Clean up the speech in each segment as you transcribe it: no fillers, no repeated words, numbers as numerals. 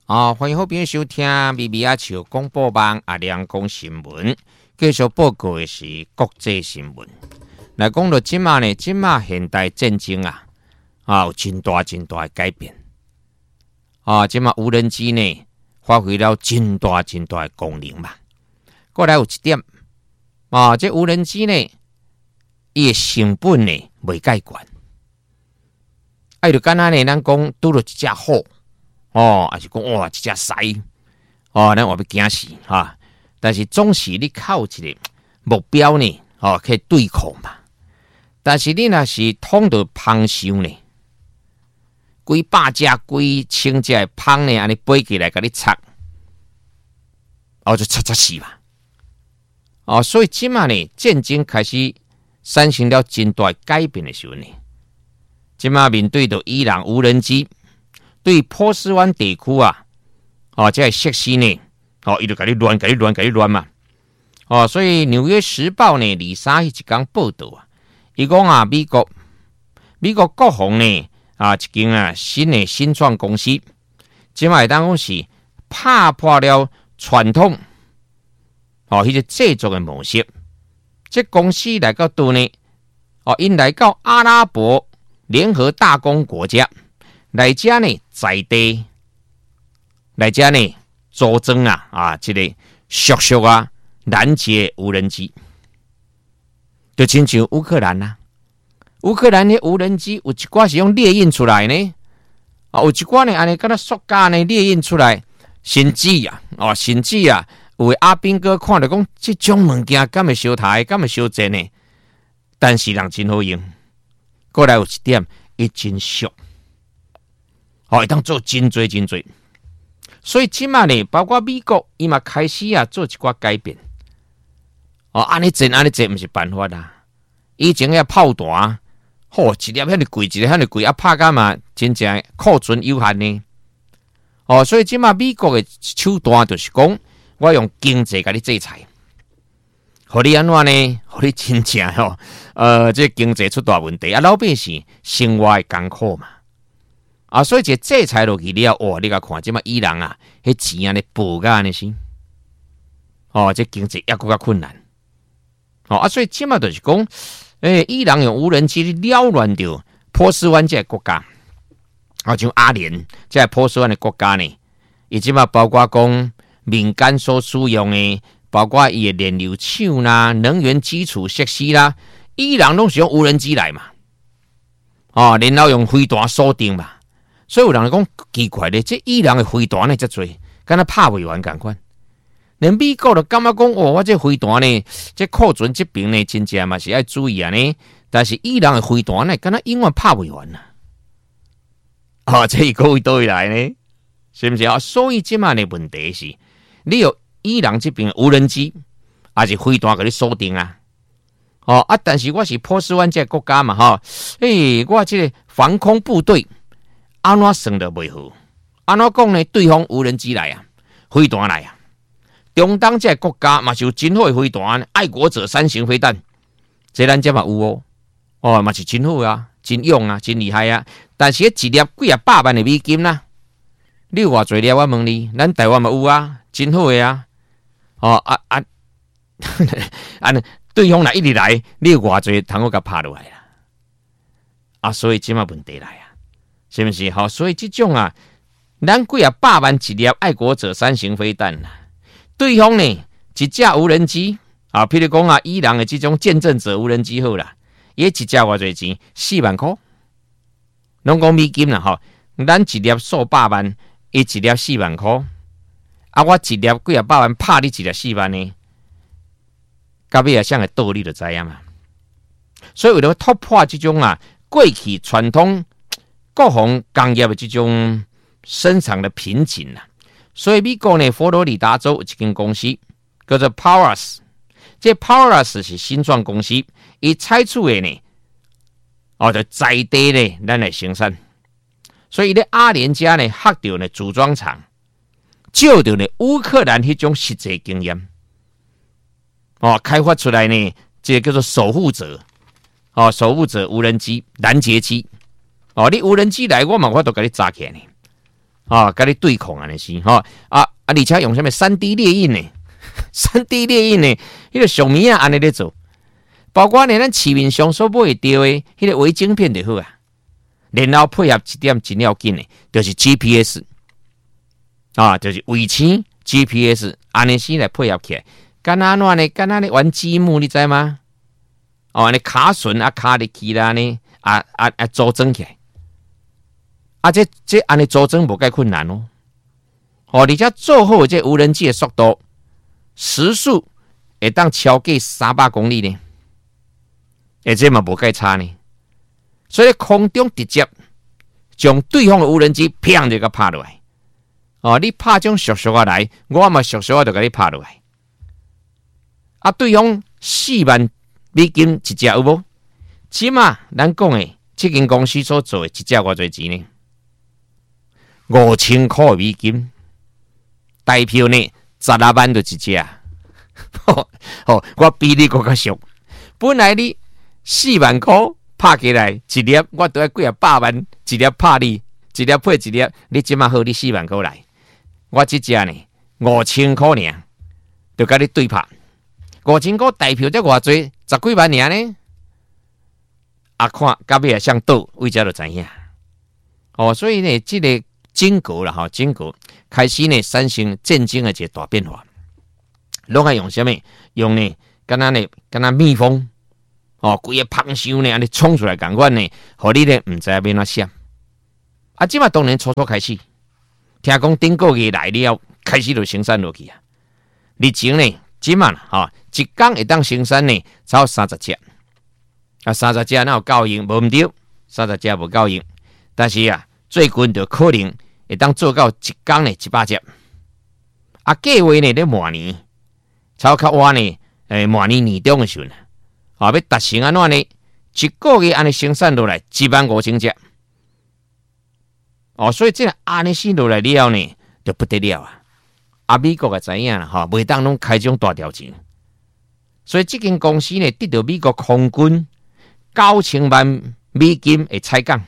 欢迎好朋友收听咪咪阿笑广播网阿亮讲新闻，继续报告的是国际新闻。来讲到今嘛呢，今嘛现代战争有真大的改变。今嘛无人机呢发挥了真大的功能嘛。过来有一点，这无人机呢，伊的成本呢未介悬。就敢若呢，咱讲拄到一只虎。还是讲哇，一只狮咱话要惊死但是总是你靠一个目标呢，可以对抗嘛。但是你若是捅到芳伤呢，几百只、几千只的芳呢，安尼飞起来，甲你插，就插死嘛。所以即马呢，战争开始产生了真大改变的时候呢，即马面对到伊朗无人机。对波斯湾地区这个设施呢，伊就给你乱嘛，所以《纽约时报》呢，二三一天报道伊讲美国国防呢一间新的新创公司，即卖当讲是打破了传统迄个制作的模式，这公司来到倒呢，因来到阿拉伯联合大公国家。来遮呢，在地来遮呢，组装这个属拦截无人机，就亲像乌克兰乌克兰的无人机有一寡是用列印出来呢，有一寡呢安尼敢若塑胶呢列印出来，甚至有的阿兵哥看到讲，这种物件敢会烧台，敢会烧真呢？但是人真好用，过来有一点，伊真俗。会当做真多，所以即马呢，包括美国，伊嘛开始做一寡改变。安尼整毋是办法啦。以前遐炮弹，一粒遐尼贵，一粒遐尼贵，拍甲嘛，真正库存有限呢。所以即马美国的手段就是讲，我用经济甲你制裁，互你安怎呢？互你真正这经济出大问题老百姓生活艰苦嘛。所以这制裁落去了，你甲看，即马伊朗迄钱咧爆甲安尼先，这经济也更加困难。所以即马就是讲，伊朗用无人机扰乱掉波斯湾这个国家，像阿联这个波斯湾的国家呢，伊即马包括讲民间所使用的，包括伊的燃油厂啦、能源基础设施啦，伊朗拢是用无人机来嘛，然后用飞弹锁定嘛。所以有人讲奇怪咧，这伊朗的飞弹呢，遮多，敢若拍未完共款。连美国就感觉讲，我这飞弹呢，这库存这边呢，真正嘛是要注意呢。但是伊朗的飞弹呢，敢若永远拍未完这一个位倒位来呢？是不是所以即马的问题是，你有伊朗这边无人机，还是飞弹给你锁定但是我是波斯湾这个国家嘛，我这个防空部队。安怎算得袂好？安怎讲呢？对方无人机来飞弹来中东这个国家嘛是有真好的飞弹，爱国者3型飞弹，这咱这嘛有嘛是真好真用真厉害但是一粒几啊百万的美金你有偌侪粒？我问你，咱台湾嘛有真好的对方来一直来，你有偌侪通我甲拍落来所以这嘛问题来是不是？所以这种咱几啊百万一粒爱国者3型飞弹对方呢一架无人机譬如讲伊朗的这种见证者无人机好啦，也一架偌侪钱，4万块，拢讲美金啦咱一粒数百万，伊一粒4万块，我一粒几啊百万，拍你一粒4万呢？到尾像个道理就知影嘛。所以为了突破这种过去传统国防工业的这种生产的瓶颈所以美国呢，佛罗里达州有一间公司叫做 Powers， 这 Powers 是新创公司，伊采取的呢，就在地呢，咱来生产。所以咧阿联家呢，学到呢组装厂，借到呢乌克兰迄种实际经验，开发出来呢，这个叫做守护者，守护者无人机拦截机。你无人机来，我嘛我都给你炸起来呢。 跟你对抗安尼是而且用什么 3D 列印呢？3D 列印呢，迄个上面安尼咧做，包括呢咱市面上所买到的迄个微晶片就好啊，然后配合一点真要紧的，就是 GPS 就是卫星 GPS 安尼先来配合起来，干安怎呢？干安尼玩积木，你知吗？安尼卡榫卡入去啦呢，组装起来，这安尼组装无介困难哦。而且做好这无人机的速度，时速会当超过300公里呢，这嘛无介差呢。所以空中直接将对方的无人机砰就给拍落来。你拍种熟熟来，我嘛熟熟就给你拍落来。对方4万美金一只有无？即嘛咱讲的这间公司所做的一只偌侪钱呢？5000块美金。代票呢，12万就一只。我比你更加俗。本来你4万块拍起来一粒，我都要几啊百万一粒拍你，一粒配一粒，你即马好你4万块来，我这只呢5000块尔，就跟你对拍。5000块代票才偌济，10几万尔呢？看到尾像倒，位遮就知影。所以呢，这个经过啦，经过开始呢，产生战争的一个大变化。拢爱用什么？用呢，敢若蜜蜂，规个芳香呢，安尼冲出来共款呢，互你呢唔知要哪闪。即马当然初开始，听讲顶个月来了，开始就生产落去啊。日前呢，即马一天会当生产呢，超30只。30只哪有够用？无毋对，30只无够用。但是最近就可能会当做到一天呢100只。计划呢，咧明年，超较晚呢，明年年中的时候，要达成安怎呢？一个月安尼生产落来15000只。所以这安尼生落来了呢，就不得了啊！美国也知影啦，袂当拢开种大条钱。所以这间公司呢，得到美国空军9000万美金的采购。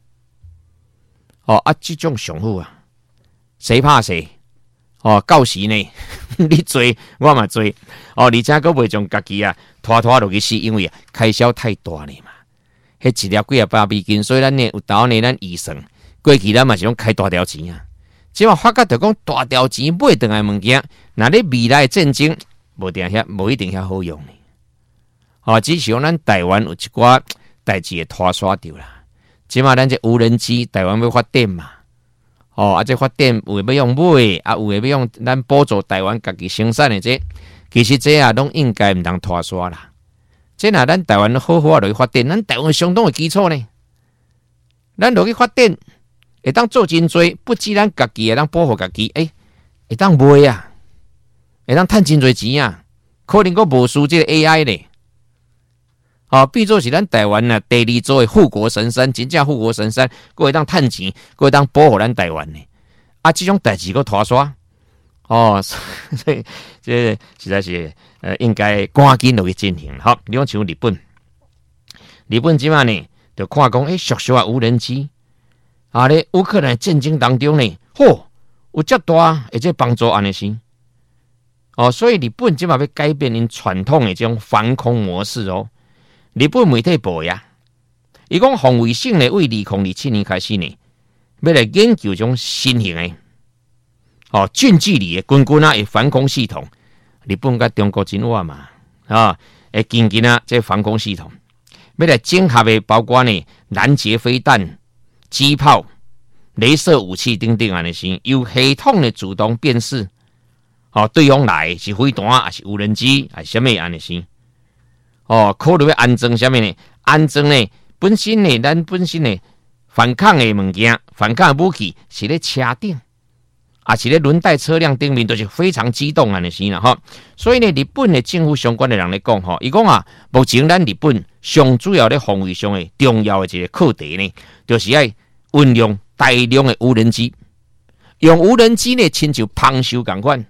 这种上好啊，谁怕谁？到时呢，你做我嘛做。而且佫袂将家己拖落去死，因为开销太大了嘛。迄一粒几啊百美金，所以咱呢有倒呢，咱预算过去咱嘛是讲开大条钱啊。即嘛发觉着讲大条钱买回来物件，那你未来的战争无一定遐好用呢。只是讲咱台湾有一寡代志会拖刷掉啦。即嘛咱这无人机台湾要发展嘛，这发展有要用买，有要用咱补助台湾家己生产的这，其实这拢应该唔通拖刷啦。这若咱台湾好好落去发展，咱台湾相当的基础呢。咱落去发展，会当做真多，不止咱家己会当保护家己，会当卖啊，会当赚真多钱啊，可能佫无输这个 AI 咧。比作是咱台湾第2座的护国神山，真正护国神山，佫会当赚钱，佫会当保护咱台湾呢。这种代志佫拖刷，所以这实在是应该赶紧落去进行。好，你讲像日本即马呢，就看讲俗俗无人机咧，乌克兰战争当中呢，有遮大，而且帮助安尼先。所以日本即马要改变因传统的这种防空模式日本媒体报呀，伊讲防卫省呢，为2027年开始呢，要来研究种新型的近距离的军的防空系统。日本甲中国真晚嘛会紧这防空系统，要来整合的包括呢拦截飞弹、机炮、雷射武器等等安尼先，有系统的自动辨识，对方来是飞弹还是无人机还是什么安尼先。考虑要安装什么呢？安装呢，本身呢，咱本身呢，反抗的物件、反抗的武器是咧车顶，是咧轮带车辆顶面，都是非常机动安尼先啦所以呢，日本的政府相关的人咧讲伊讲目前咱日本上主要咧防卫上的重要的一个课题呢，就是要运用大量的无人机，用无人机呢，亲像芳寿共款。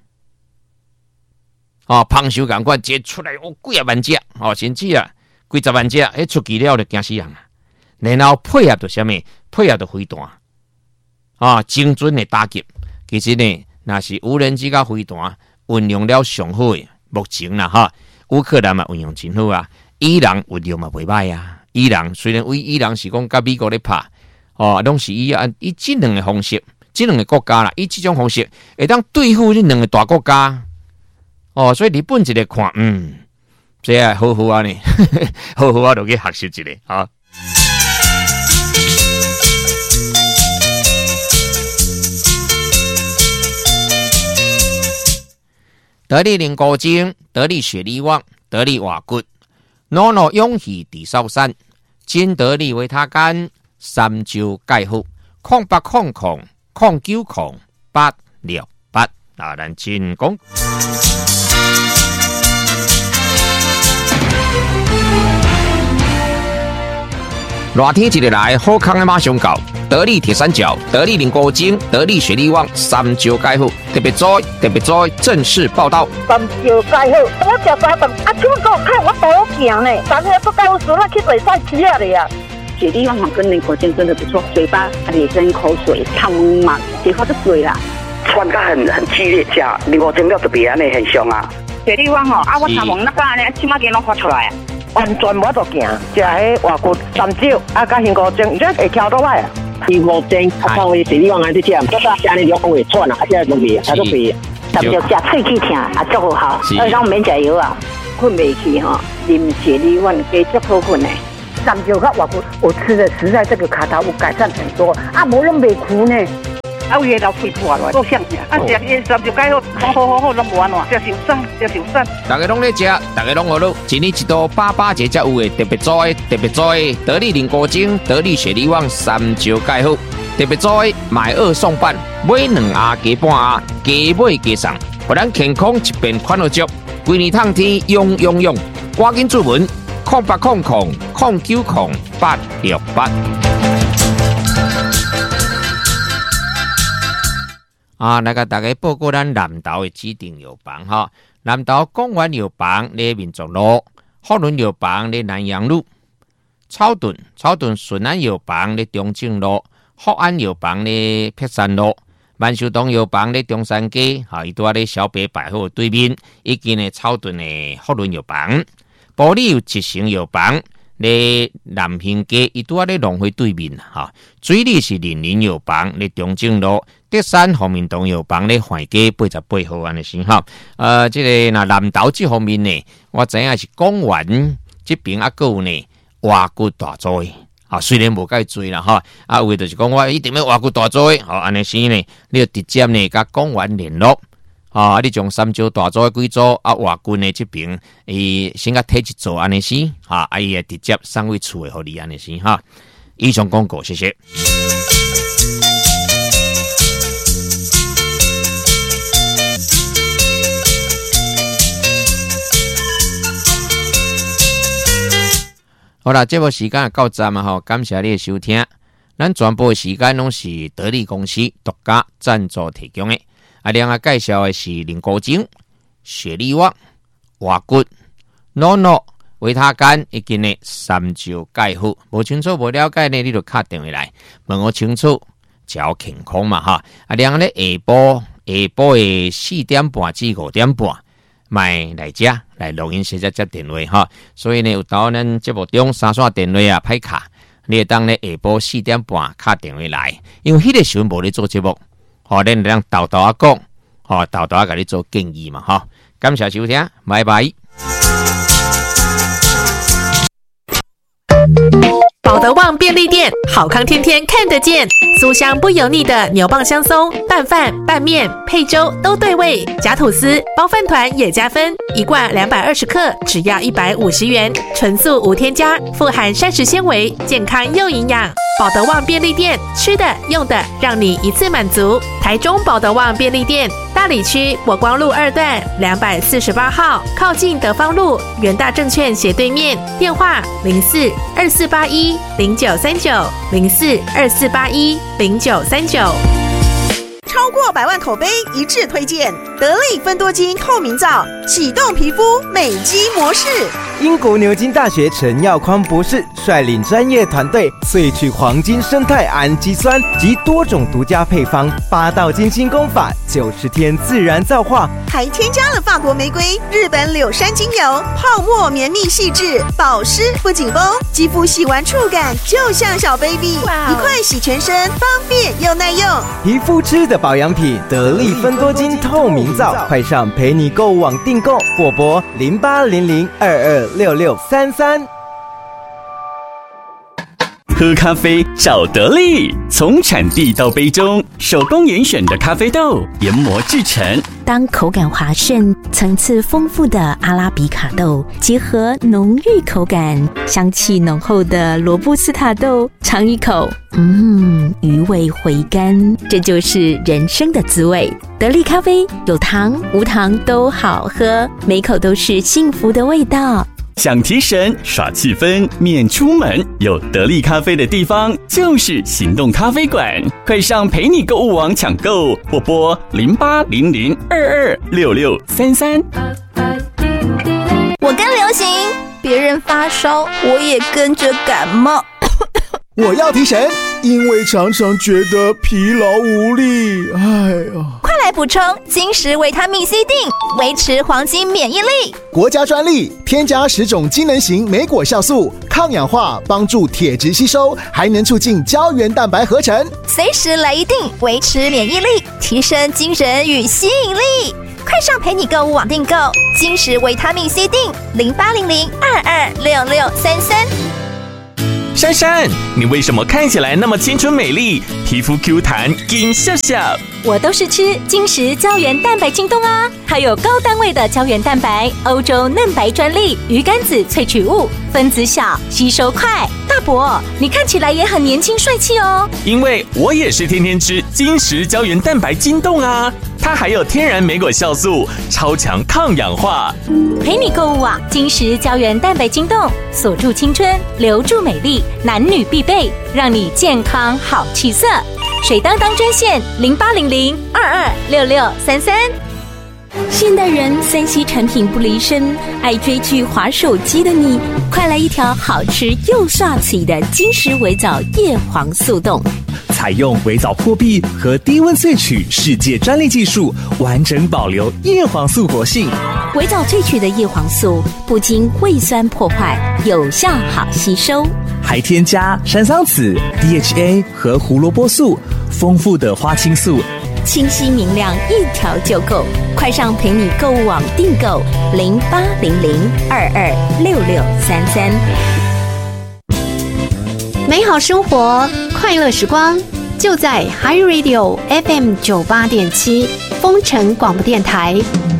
芳寿共款，一出来几啊万只甚至几十万只，出去了就惊死人然后配合着什么？配合着飞弹， 精准的打击。其实呢，那是无人机甲飞弹运用了上好的，目前啦哈，乌克兰嘛运用真好啊，伊朗运用嘛袂歹啊。伊朗虽然伊朗是讲甲美国咧拍，拢是以这两个方式，这两个国家啦，以这种方式会当对付这两个大国家。所以日本一个看，这好好啊呢，好好啊，就去学习一个啊。得力零高精，得力雪力旺，得力瓦骨，诺诺勇气地烧山，金得力维他干，三周盖好，0800090868，咱进攻。热天一日来，好康的马上到。得力铁三角、得力零高精、得力雪力旺三招盖好，特别在正式报道。 三招盖好，我食三顿，怎么给我看我多行呢？昨天不告诉我去做赛车了呀。 雪力旺跟零高精真的不错，嘴巴咧生口水，汤嘛，结果就水啦。 穿得很激烈，吃零高精料特别安尼很凶啊。 雪力旺我头毛那个安尼，起码给拢发出来啊。 完全无得行，食迄外骨三招，甲零高精，伊这会翘倒来啊。 零高精，靠伊雪力旺安尼吃，吃安尼就会喘啊，这东西，它都肥。 三招食喙齿疼，足好，咱免食药啊，困袂去哈，啉雪力旺加足好困的。 三招甲外骨，我吃的实在这个卡头有改善很多，无拢袂苦呢。 为了肺破了，够香食。食伊三招改好，拢无安怎，食受伤。 大家拢咧食，大家拢好乐。一年一度88节才有的特别做的，得力零高精、得力雪力旺三招改好，特别做的买2送半，买2盒加半盒，加买加送，互咱健康一边款好足，规年通天用，赶紧注文0800090868。来甲大家报告咱南投的指定药房哈，南投公园药房咧民族路，福伦药房咧南阳路，草屯顺安药房咧中正路，福安药房咧碧山路，万寿东药房咧中山街，伊拄咧小北百货对面，以及咧草屯的福伦药房，埔里有吉成药房咧南平街，伊拄咧龙辉对面哈，水里是林林药房咧中正路。德山方面东药房咧环街88号安尼先哈，这个那南投这方面呢，我知影是公园这边还有呢挖骨大作的，虽然无介多啦哈，有的就是讲我一定要挖骨大作的，安尼先呢，你就直接呢甲公园联络，你从三招大作的几组挖骨呢这边，先甲摕一组安尼先，伊也直接送回厝的互你安尼先哈。以上广告，谢谢。好啦，这部时间到站嘛感谢你的收听。咱全部的时间拢是得力公司独家赞助提供的。另外介绍的是零高精、雪力旺、瓦骨、诺诺、维他干以及呢三招盖好。无清楚、无了解呢，你就打电话来问我清楚，照健康嘛哈。另外咧下晡的4点半至5点半。买来遮来录音室接电话哈，所以呢有到咱节目中3线电话歹卡，你会当咧下晡4点半卡电话来，因为迄个时阵无咧做节目，咱让豆豆讲，豆豆甲你做建议嘛哈。感谢收听，拜拜。 保德旺便利店，好康天天看得见，酥香不油腻的牛蒡香松，拌饭、拌面、配粥都对味，夹吐司、包饭团也加分，一罐220克，只要150元，纯素无添加，富含膳食纤维，健康又营养。保德旺便利店，吃的用的让你一次满足。台中保德旺便利店，大里区国光路2段248号，靠近德芳路元大证券斜对面，电话04-2481-0939，04-2481-0939。 超过100万口碑一致推荐，得力芬多精透明皂， 启动皮肤美肌模式。 英国牛津大学陈耀匡博士率领专业团队萃取黄金生态氨基酸及多种独家配方，8道精心功法，90天自然皂化， 还添加了法国玫瑰、日本柳杉精油，泡沫绵密细致，保湿不紧绷，肌肤洗完触感就像小 baby， 一块洗全身，方便又耐用。 皮肤吃的保养品，得力芬多精透明皂，快上陪你购物网订购，或拨0800226633。 喝咖啡找得力，从产地到杯中，手工严选的咖啡豆研磨制成。 当口感滑顺、层次丰富的阿拉比卡豆结合浓郁口感、香气浓厚的罗布斯塔豆，尝一口，余味回甘，这就是人生的滋味。得力咖啡有糖无糖都好喝，每口都是幸福的味道。 想提神耍气氛免出门，有得力咖啡的地方就是行动咖啡馆，快上陪你购物网抢购，或拨0800226633。 我跟流行，别人发烧，我也跟着感冒。 我要提神，因为常常觉得疲劳无力。 快来补充金石维他命 C 锭，维持黄金免疫力。 国家专利，添加10种机能型莓果酵素，抗氧化，帮助铁质吸收，还能促进胶原蛋白合成。 随时来一锭，维持免疫力，提升精神与吸引力。快上陪你购物网订购金石维他命 C 锭，0800226633。 珊珊，你为什么看起来那么青春美丽，皮肤 Q 弹金笑笑？ 我都是吃金石胶原蛋白晶冻啊，它有高单位的胶原蛋白，欧洲嫩白专利，鱼肝子萃取物，分子小，吸收快。大伯，你看起来也很年轻帅气哦。 因为我也是天天吃金石胶原蛋白晶冻啊，它还有天然莓果酵素，超强抗氧化。 陪你购物网金石胶原蛋白晶冻，锁住青春，留住美丽，男女必备，让你健康好气色。水当当专线0800226633。现代人3C 产品不离身，爱追剧滑手机的你，快来一条好吃又刷嘴的金石微藻叶黄素冻。 采用微藻破壁和低温萃取世界专利技术，完整保留叶黄素活性。 微藻萃取的叶黄素不经胃酸破坏，有效好吸收， 还添加山桑子、DHA 和胡萝卜素，丰富的花青素， 清晰明亮，一条就够。快上陪你购物网订购0800226633。 美好生活，快乐时光，就在 Hi Radio FM 98.7 风城广播电台。